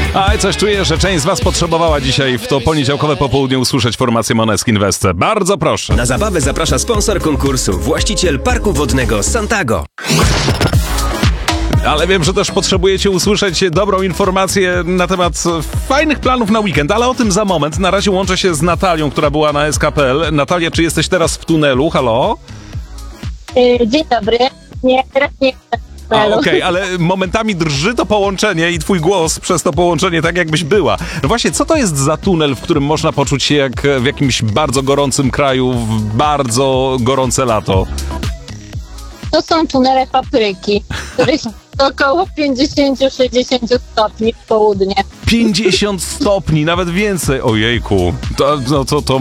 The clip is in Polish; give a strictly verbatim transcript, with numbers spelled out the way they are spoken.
Aj, coś czuję, że część z was potrzebowała dzisiaj w to poniedziałkowe popołudnie usłyszeć formację Måneskin Weste. Bardzo proszę. Na zabawę zaprasza sponsor konkursu, właściciel parku wodnego Santago. Ale wiem, że też potrzebujecie usłyszeć dobrą informację na temat fajnych planów na weekend, ale o tym za moment. Na razie łączę się z Natalią, która była na S K P L. Natalia, czy jesteś teraz w tunelu? Halo? Dzień dobry. Nie, teraz nie jestem w tunelu. Okej, okay, ale momentami drży to połączenie i twój głos przez to połączenie tak jakbyś była. No właśnie, co to jest za tunel, w którym można poczuć się jak w jakimś bardzo gorącym kraju, w bardzo gorące lato? To są tunele fabryki, w których około pięćdziesiąt do sześćdziesięciu stopni w południe. pięćdziesiąt stopni, nawet więcej. Ojejku, to, no, to, to